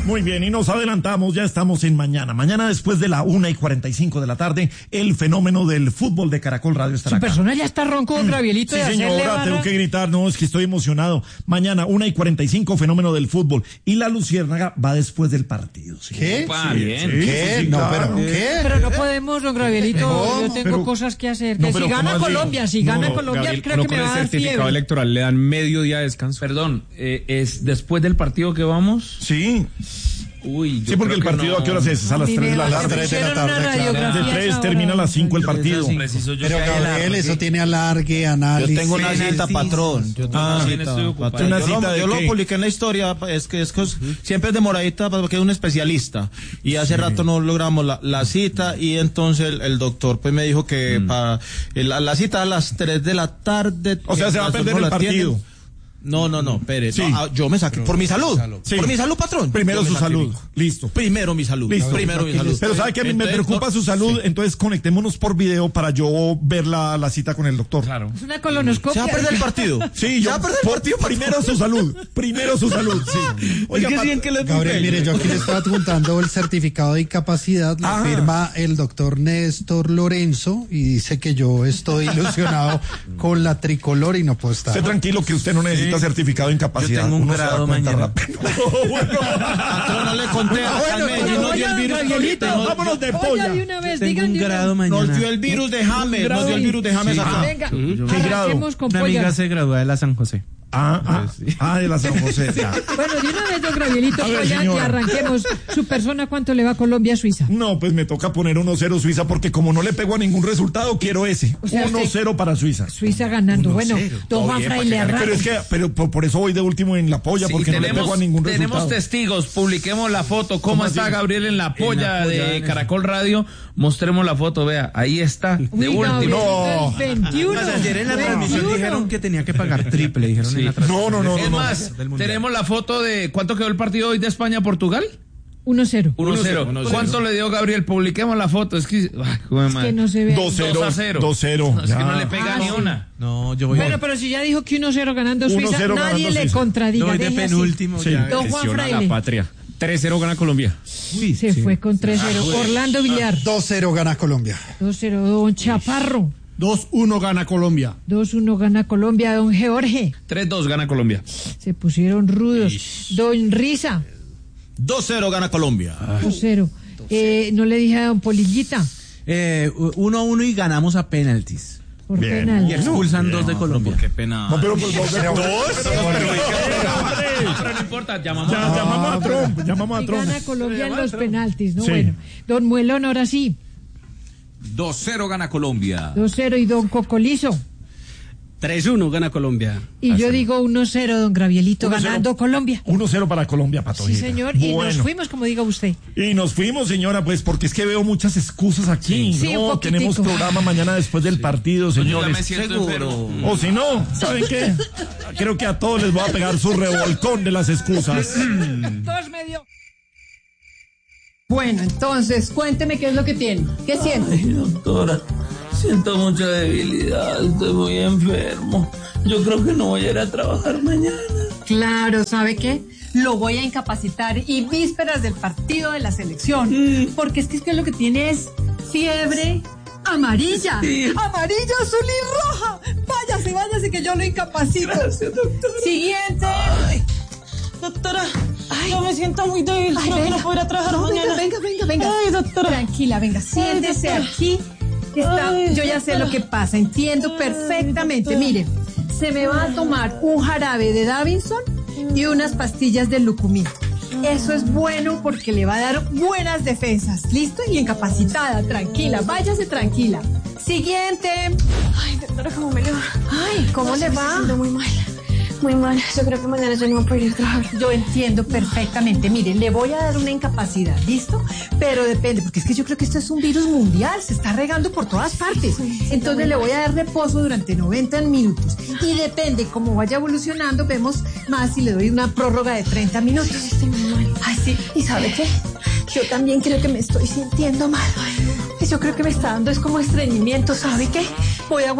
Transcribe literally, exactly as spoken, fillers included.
Muy bien, y nos adelantamos, ya estamos en mañana. Mañana después de la una y cuarenta y cinco de la tarde, el fenómeno del fútbol de Caracol Radio estará Su acá. persona ya está ronco, don Gravielito. Sí, de señora, barra. tengo que gritar, no, es que estoy emocionado. Mañana, una y cuarenta y cinco, fenómeno del fútbol. Y la Luciérnaga va después del partido. ¿Sí? ¿Qué? Opa, Sí, bien. sí, ¿Qué? sí, No, claro. pero ¿qué? Pero no podemos, don Gravielito. No, yo tengo pero- cosas que hacer. no, Que pero si gana ¿cómo así? Colombia, si No, gana no, Colombia, Gabriel, creo no que me con va a el dar certificado fiebre. electoral le dan medio día de descanso. Perdón, eh, ¿es después del partido que vamos? Sí, Uy, yo sí, porque creo el que partido no. a qué horas es, es a las A mí tres de me la va- tarde. me tres de la pusieron una tarde, claro. radiografía De tres esa termina a hora, las cinco el don Gravielito. partido. Preciso, yo Pero que hay Gabriel, alargue. eso tiene alargue, análisis. Yo tengo una cita, patrón. Yo tengo Ah, una bien, estoy ocupado. patrón. ¿Una Yo, cita lo, de yo lo qué? publiqué en la historia, es que es que es- siempre es demoradita porque es un especialista. Y hace rato no logramos la, la cita y entonces el, el doctor pues me dijo que para la, la cita a las tres de la tarde. O sea, se va a las perder no el la partido. atienden. No, no, no, espere. Sí. No, ah, yo me saqué. Por mi salud. Sí. Por mi salud, patrón. Primero Yo me su salud. sacrifico. Listo. Primero mi salud. Listo. Primero mi salud. Pero sabe que a mí me Entonces, preocupa no- su salud, sí. entonces conectémonos por video para yo ver la, la cita con el doctor. Claro. Es una Se colonoscopia. va a perder el partido. Sí, Se yo, va a perder el por- partido. primero su salud, primero su salud, sí. Oiga, Pat- bien que les Gabriel, mire, yo aquí le estaba adjuntando el certificado de incapacidad, lo Ah. firma el doctor Néstor Lorenzo y dice que yo estoy ilusionado con la tricolor y no puedo estar. Esté tranquilo que usted no necesita certificado de incapacidad. Yo tengo un Uno se da grado cuenta mañana. rápido. Patrón, no le conté. Ah, Acá en bueno, Medellín nos dio el virus. Gabrielito, nos- vámonos de Oiga, polla. de una vez, Tengo digan un de una grado vez. mañana. Nos dio el virus de James. Nos dio el virus de James acá. Venga, ¿Qué grado? arranquemos con Una polla. amiga se gradúa de la San José. Ah, ah, ah, de la San José. ya. Bueno, de una vez, don Gravielito, A ver, polla, y señora. arranquemos. Su persona, ¿cuánto le va a Colombia a Suiza? No, pues me toca poner uno cero Suiza porque como no le pego a ningún resultado, quiero ese. O sea, uno cero para Suiza. Suiza ganando. Bueno, don Juan Fraile Pero arranca. es que, pero por, por eso voy de último en la polla, Sí, porque no le pego a ningún tenemos resultado. testigos, publiquemos la foto. ¿Cómo, ¿Cómo está así? Gabriel en la polla, polla, de en eso. Caracol Radio? Mostremos la foto, vea, ahí está, de Uy, último. Gabrielito, el veintiuno. Ayer en la transmisión veintiuno. dijeron que tenía que pagar triple, dijeron en la No, transmisión. no, no, Es no, no. más, Del Mundial. tenemos la foto de cuánto quedó el partido hoy de España-Portugal. uno cero. uno cero. ¿Cuánto le dio Gabriel? Publiquemos la foto. Es que, ay, joder, Que madre. no se ve. dos cero. dos a cero. dos cero. No, es que ya. no le pega Ah, ni sí. una. No, yo voy Bueno, pero si ya dijo que uno cero ganando uno Suiza, cero nadie ganando le Suiza. contradiga. no voy de deje así. penúltimo. Sí. Ya, Don Juan lesiona a Fraile. la patria. tres cero gana Colombia. Se fue con tres cero. Orlando Villar. dos cero gana Colombia. dos cero. Don Chaparro. dos uno gana Colombia. dos uno gana Colombia. Don Jorge. tres dos gana Colombia. Se pusieron rudos. Don Risa. dos cero gana Colombia. dos cero. Eh, no le dije a don Polillita. Eh, uno a uno y ganamos a penaltis. Por Bien. penal. Y expulsan dos de Colombia. Qué pena. No, pero pues dos de Pero no importa, llamamos. Ya, llamamos a Trump, llamamos a Y Trump. gana Colombia en los penaltis, ¿no? Sí. Bueno. Don Muelón, ahora sí. dos cero gana Colombia. dos cero. Y don Cocolizo. tres uno gana Colombia. Y yo digo uno cero, don Gravielito, uno cero. ganando Colombia. uno cero para Colombia, Pato. Sí, señor. Y Bueno. nos fuimos, como diga usted. Y nos fuimos, señora, pues porque es que veo muchas excusas aquí. Sí, un no, poquitico. tenemos programa mañana después del partido, Yo ya me señores. siento enfermo. O si no, ¿saben qué? Creo que a todos les voy a pegar su revolcón de las excusas. Dos medio. Bueno, entonces, cuénteme qué es lo que tiene. ¿Qué siente? Ay, doctora, siento mucha debilidad, estoy muy enfermo. Yo creo que no voy a ir a trabajar mañana. Claro, ¿sabe qué? Lo voy a incapacitar y vísperas del partido de la selección. Mm. Porque es que, es que lo que tiene es fiebre amarilla. Sí. Amarilla, azul y roja. Váyase, váyase que yo lo incapacito. Gracias, doctora. Siguiente. Doctora, Ay. yo me siento muy débil, Ay, creo que venga. no puedo ir a trabajar No, mañana. venga, venga, venga, venga. Ay, doctora. Tranquila, venga, siéntese doctora. aquí. Está- Ay, yo ya sé doctora. lo que pasa, entiendo Ay, perfectamente. doctora. Mire, se me va a tomar un jarabe de Davinson y unas pastillas de Lucumí. Eso es bueno porque le va a dar buenas defensas. ¿Listo? Y incapacitada, tranquila, váyase tranquila. Siguiente. Ay, doctora, ¿cómo me le va? Ay, ¿cómo No, le me va? siento muy mal, muy mal. Yo creo que mañana yo no voy a poder ir a trabajar. Yo entiendo perfectamente. Mire, le voy a dar una incapacidad, ¿listo? Pero depende, porque es que yo creo que esto es un virus mundial, se está regando por todas partes. Entonces le voy a dar reposo durante noventa minutos. Y depende cómo vaya evolucionando, vemos más si le doy una prórroga de treinta minutos. Estoy muy mal. Ay, sí. ¿Y sabe qué? Yo también creo que me estoy sintiendo mal. Yo creo que me está dando es como estreñimiento, ¿sabe qué? Voy a